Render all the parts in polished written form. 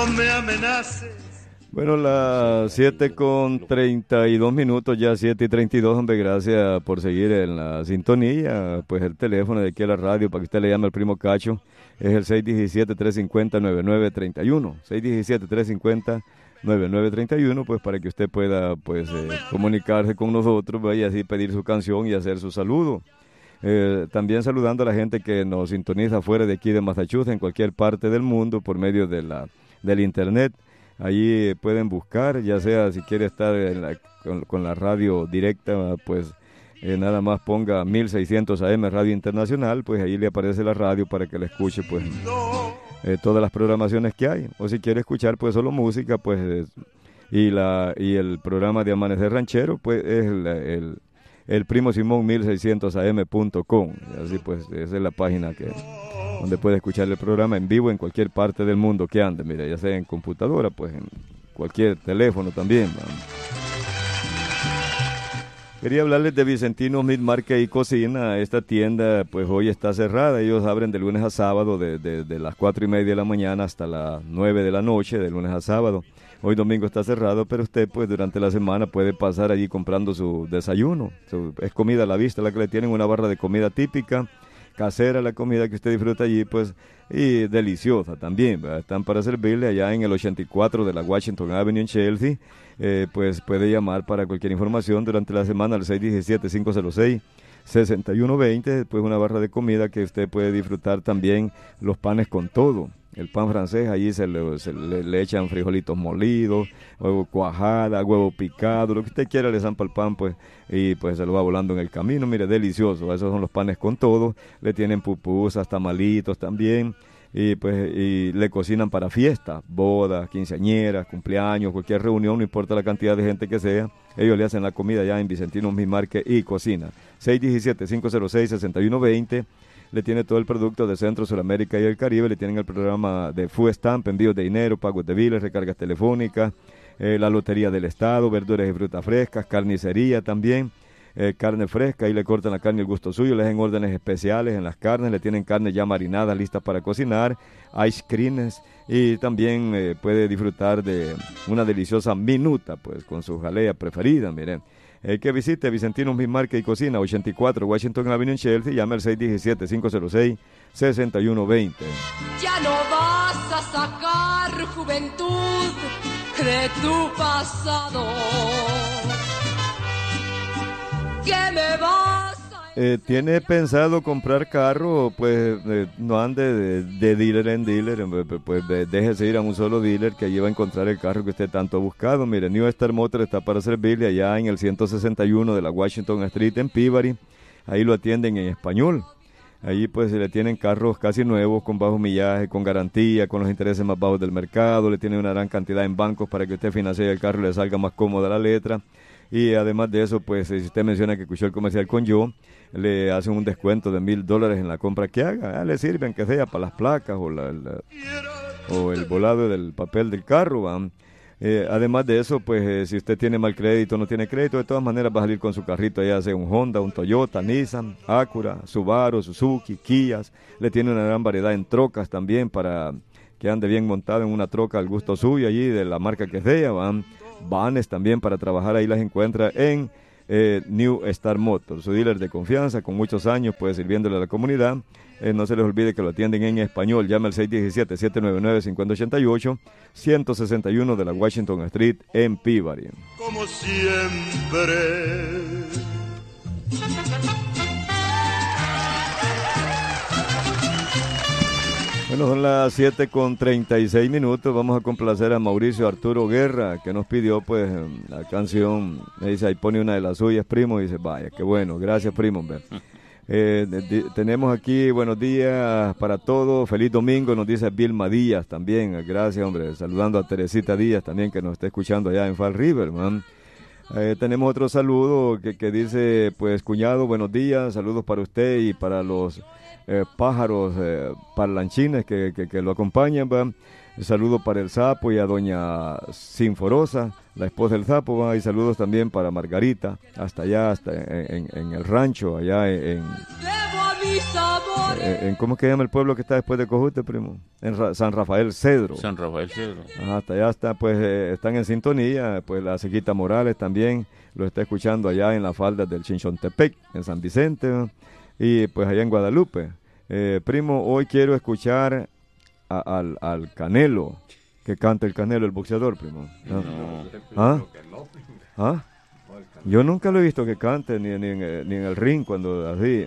no me amenaces. Bueno, las 7:32, ya 7:32, hombre, gracias por seguir en la sintonía. Pues el teléfono de aquí a la radio para que usted le llame al primo Cacho es el 617-350-9931. 617-350-9931, pues para que usted pueda pues comunicarse con nosotros, y así pedir su canción y hacer su saludo. También saludando a la gente que nos sintoniza fuera de aquí de Massachusetts, en cualquier parte del mundo, por medio del internet. Allí pueden buscar, ya sea si quiere estar con la radio directa, pues nada más ponga 1600 AM Radio Internacional, pues ahí le aparece la radio para que le escuche pues todas las programaciones que hay. O si quiere escuchar pues solo música, pues y el programa de Amanecer Ranchero, pues es el Primo Simón 1600am.com. Así pues, esa es la página donde puede escuchar el programa en vivo en cualquier parte del mundo que ande. Mira, ya sea en computadora, pues en cualquier teléfono también, ¿no? Quería hablarles de Vicentino Meat Market y Cocina. Esta tienda pues hoy está cerrada. Ellos abren de lunes a sábado de las 4:30 de la mañana hasta las 9 de la noche, de lunes a sábado. Hoy domingo está cerrado, pero usted pues durante la semana puede pasar allí comprando su desayuno. Es comida a la vista la que le tienen, una barra de comida típica, casera, la comida que usted disfruta allí, pues, y deliciosa también, ¿verdad? Están para servirle allá en el 84 de la Washington Avenue en Chelsea. Pues puede llamar para cualquier información durante la semana al 617-506-6120, pues una barra de comida que usted puede disfrutar también los panes con todo. El pan francés, allí se le echan frijolitos molidos, huevo cuajada, huevo picado, lo que usted quiera le zampa el pan, pues, y pues se lo va volando en el camino. Mire, delicioso. Esos son los panes con todo. Le tienen pupusas, tamalitos también, y pues y le cocinan para fiestas, bodas, quinceañeras, cumpleaños, cualquier reunión, no importa la cantidad de gente que sea. Ellos le hacen la comida ya en Vicentino Meat Market y Cocina. 617-506-6120. Le tiene todo el producto de Centro, Sudamérica y el Caribe. Le tienen el programa de Food Stamp, envíos de dinero, pagos de biles, recargas telefónicas, la Lotería del Estado, verduras y frutas frescas, carnicería también, carne fresca. Ahí le cortan la carne al gusto suyo, le hacen órdenes especiales en las carnes, le tienen carne ya marinada, lista para cocinar, ice creams, y también puede disfrutar de una deliciosa minuta, pues, con su jalea preferida, miren. Que visite Vicentino Meat Market y Cocina, 84 Washington Avenue en Chelsea, llame al 617-506-6120. Ya no vas a sacar juventud de tu pasado. ¿Qué me vas a... ¿Tiene pensado comprar carro? Pues no ande de dealer en dealer, pues déjese ir a un solo dealer que allí va a encontrar el carro que usted tanto ha buscado. Mire, New Star Motor está para servirle allá en el 161 de la Washington Street en Peabody. Ahí lo atienden en español. Allí pues le tienen carros casi nuevos, con bajo millaje, con garantía, con los intereses más bajos del mercado. Le tienen una gran cantidad en bancos para que usted financie el carro y le salga más cómoda la letra. Y además de eso, pues si usted menciona que escuchó el comercial con yo, le hacen un descuento de $1,000 en la compra que haga. Le sirven que sea para las placas o el volado del papel del carro, ¿va? Además de eso, pues si usted tiene mal crédito o no tiene crédito, de todas maneras va a salir con su carrito, ya sea un Honda, un Toyota, Nissan, Acura, Subaru, Suzuki, Kias. Le tiene una gran variedad en trocas también para que ande bien montado en una troca al gusto suyo allí, de la marca que sea, ¿va? Vanes también para trabajar, ahí las encuentra en New Star Motor, su dealer de confianza, con muchos años pues sirviéndole a la comunidad. No se les olvide que lo atienden en español. Llame al 617-799-5088, 161 de la Washington Street en Peabody. Como siempre. Bueno, son las 7:36. Vamos a complacer a Mauricio Arturo Guerra, que nos pidió pues la canción. Me dice, ahí pone una de las suyas, primo, y dice, vaya, qué bueno, gracias, primo. Tenemos aquí, buenos días para todos, feliz domingo, nos dice Vilma Díaz también, gracias, hombre, saludando a Teresita Díaz también, que nos está escuchando allá en Fall River, man. Tenemos otro saludo que dice, pues, cuñado, buenos días, saludos para usted y para los pájaros parlanchines que lo acompañan, ¿va? Saludo para el Sapo y a doña Sinforosa, la esposa del Sapo, ¿va? Y saludos también para Margarita, hasta allá, hasta en el rancho, allá en... Debo a mis amores ¿Cómo es que llama el pueblo que está después de Cojute, primo? San Rafael Cedro. San Rafael Cedro. Ajá, hasta allá está, pues están en sintonía, pues la Sequita Morales también lo está escuchando allá en las faldas del Chinchontepec, en San Vicente, ¿no? Y pues allá en Guadalupe. Primo, hoy quiero escuchar al Canelo, que canta el Canelo, el boxeador, primo. No. ¿Ah? ¿Ah? Yo nunca lo he visto que cante, ni en el ring, cuando así.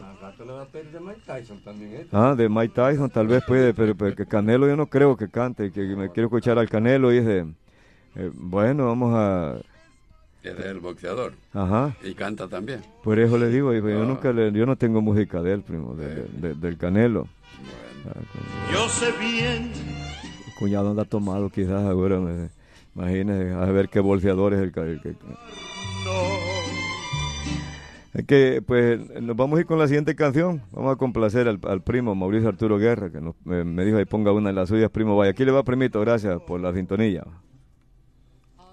De Mike Tyson tal vez puede, pero que Canelo yo no creo que cante, que me quiero escuchar al Canelo y es de, bueno, vamos a... Es el boxeador. Ajá. Y canta también. Por eso le digo, yo no tengo música de él, primo, del Canelo. Bueno. Yo sé bien. El cuñado anda tomado quizás ahora, imagínese, a ver qué bolseador es el que... Es que, pues, nos vamos a ir con la siguiente canción. Vamos a complacer al primo Mauricio Arturo Guerra, que me dijo ahí ponga una de las suyas, primo. Vaya, aquí le va, primito, gracias por la sintonía.